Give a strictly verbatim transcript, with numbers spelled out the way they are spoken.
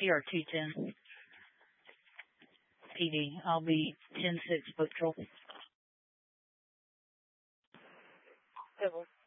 P R two ten P D. I'll be ten six Patrol. Civil.